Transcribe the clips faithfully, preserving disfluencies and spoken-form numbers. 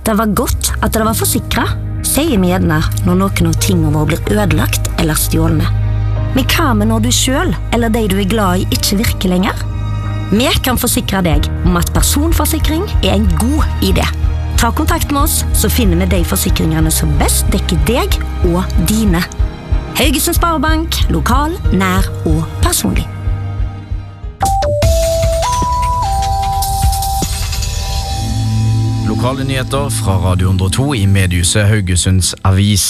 Det var godt at det var forsikret, sier vi gjerne når noen av tingene våre blir ødelagt eller stjålne. Men hva med når du selv, eller de du er glad i, ikke virker lenger? Vi kan forsikre deg om at personforsikring er en god idé. Ta kontakt med oss, så finner vi de forsikringene som best dekker deg og dine. Haugesund Sparebank, lokal, nær og personlig. Lokale nyheter fra Radio hundre og to i mediehuset Haugesunds Avis.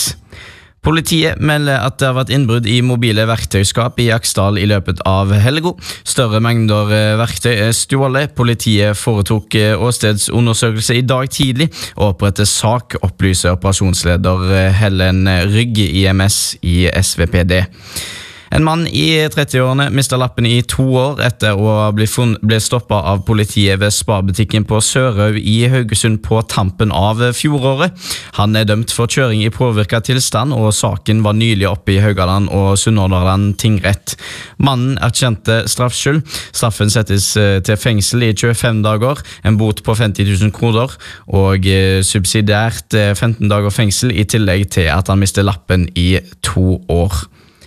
Politiet melder at det har vært innbrudd i mobile verktøyskap i Aksdal i løpet av helgen. Større mengder verktøy er stjålet. Politiet foretok åstedsundersøkelse i dag tidlig og oppretter sak, opplyser operasjonsleder Helen Rygg i M S i S V P D. En mann i trettiårene mistet lappen i to år etter å bli, funnet, ble stoppet av politiet ved sparbutikken på Sørøy i Haugesund på tampen av fjoråret. Han er dømt for kjøring i påvirket tilstand, og saken var nylig oppe i Haugaland og Sunnhordland tingrett. Mannen erkjente straffskyld. Straffen settes til fengsel i tjuefem dager, en bot på femti tusen kroner og subsidiært femten dager fengsel i tillegg til at han mistet lappen i to år.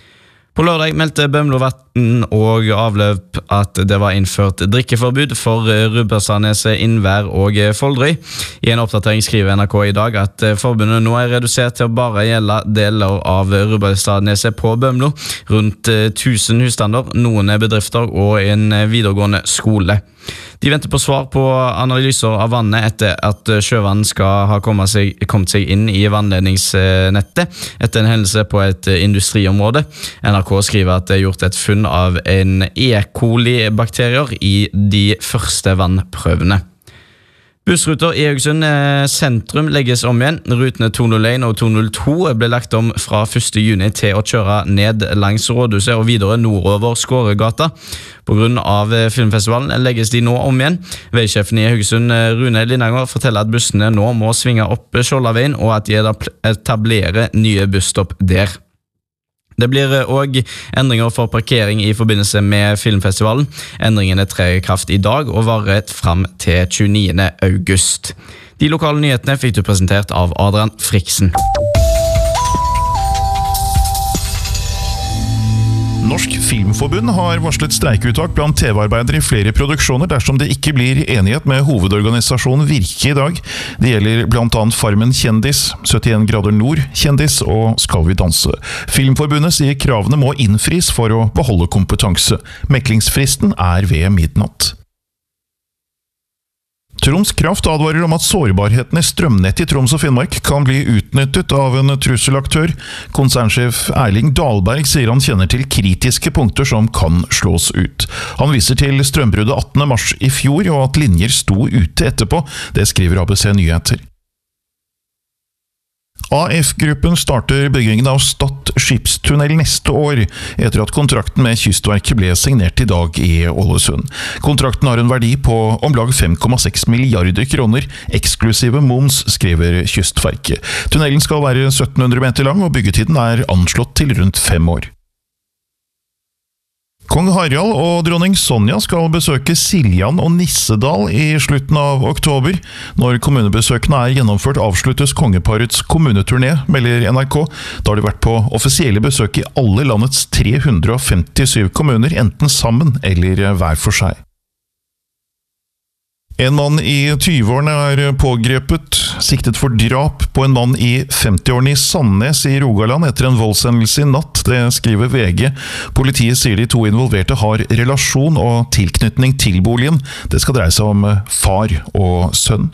På lørdag meldte Bømlo Vatn og avløp at det var innført drikkeforbud for Rubbestadneset, Innvær og Foldrøy. I en oppdatering skriver N R K i dag at forbundet nå er redusert til å bare gjelde deler av Rubbestadneset på Bømlo, rundt tusen husstander, noen bedrifter og en videregående skole. De venter på svar på analyser av vannet etter at sjøvann skal ha kommet seg, kommet seg inn i vannledningsnettet etter en hendelse på et industriområde. N R K skriver at det er gjort et funn av en E. coli-bakterier i de første vannprøvene. Bussruter i Haugesund sentrum legges om igjen. Rutene to null en og to null to ble lagt om fra første juni til å kjøre ned langs Rådhuset og videre nordover Skåregata. På grunn av filmfestivalen legges de nå om igjen. Veisjefen i Haugesund, Rune Lindanger, forteller at bussene nå må svinge opp Skjoldaveien, og at de etablerer nye busstopp der. Det blir også endringer for parkering i forbindelse med filmfestivalen. Endringene trer i kraft i dag og varer frem til tjueniende august. De lokale nyhetene fikk du presentert av Adrian Friksen. Norsk Filmforbund har varslet streikeuttak blant T V-arbeidere i flere produksjoner dersom det ikke blir enighet med hovedorganisasjonen Virke i dag. Det gjelder blant annet Farmen Kjendis, syttien grader nord Kjendis og Skal vi danse. Filmforbundet sier kravene må innfris for å beholde kompetanse. Meklingsfristen er ved midnatt. Troms Kraft advarer om at sårbarheten i strømnettet i Troms og Finnmark kan bli utnyttet av en trusselaktør. Konsernsjef Erling Dahlberg sier han kjenner til kritiske punkter som kan slås ut. Han viser til strømbruddet attende mars i fjor og at linjer sto ute etterpå. Det skriver A B C Nyheter. A F-gruppen starter byggingen av Stad skipstunnel neste år, etter at kontrakten med Kystverket ble signert i dag i Ålesund. Kontrakten har en verdi på om lag fem komma seks milliarder kroner, eksklusive moms, skriver Kystverket. Tunnelen skal være sytten hundre meter lang, og byggetiden er anslått til rundt fem år. Kong Harald og dronning Sonja skal besøke Siljan og Nissedal i slutten av oktober. Når kommunebesøkene er gjennomført, avsluttes kongeparets kommuneturné, melder N R K. Da har de vært på offisielle besøk i alle landets tre hundre og femtisyv kommuner, enten sammen eller hver for seg. En mann i tyveårene er pågrepet, siktet for drap på en mann i femtiårene i Sandnes i Rogaland etter en voldshendelse i natt, det skriver V G. Politiet sier de to involverte har relasjon og tilknytning til boligen. Det skal dreie seg om far og sønn.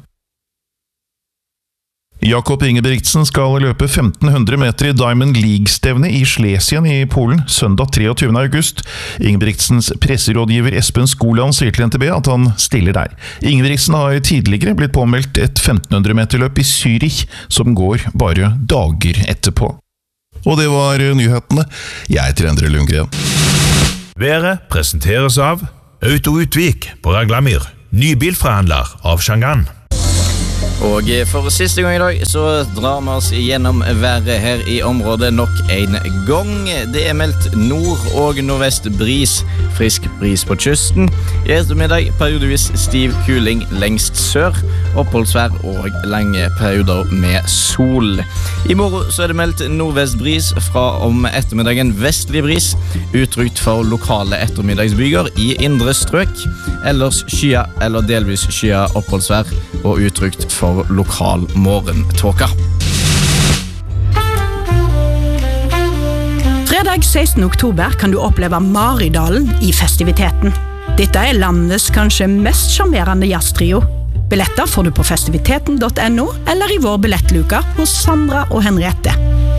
Jakob Ingebrigtsen skal løpe femten hundre meter i Diamond League-stevne i Schlesien i Polen søndag treogtyvende august. Ingebrigtsens presserådgiver Espen Skoland sier til N T B at han stiller der. Ingebrigtsen har tidligere blitt påmeldt et femten hundre meter løp i Zürich, som går bare dager etterpå. Og det var nyhetene. Jeg heter Endre Lundgren. Været presenteres av Auto Utvik på Raglamyr, nybilforhandler av Shangan. Og for siste gang i dag så drar vi oss igjennom været her i området nok en gang. Det er meldt nord- og nordvest bris, frisk bris på kysten. I ettermiddag periodevis stiv kuling lengst sør, oppholdsvær og lange perioder med sol. I morgen så er det meldt nordvestbris, fra om ettermiddagen vestlig bris, utrygt for lokale ettermiddagsbyger i indre strøk. Ellers skya eller delvis skya oppholdsvær og utrygt for lokal morgentåka. Fredag sekstende oktober kan du oppleve Maridalen i festiviteten. Dette er landets kanskje mest charmerende jazztrio. Billetter får du på festiviteten punktum no eller i vår billettluka hos Sandra og Henriette.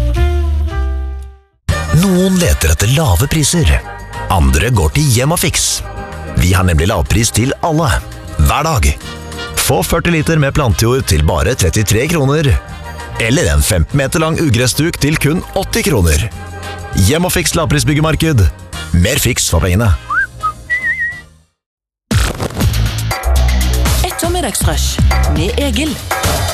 Noen leter etter lave priser. Andre går til Hjemmafix. Vi har nemlig lavpris til alle, hver dag. Få førti liter med plantejord til bare trettitre kroner. Eller en femten meter lang ugressduk til kun åtti kroner. Hjemmafix lavprisbyggemarked. Mer fiks for pengene. Ettermiddagsrush med Egil.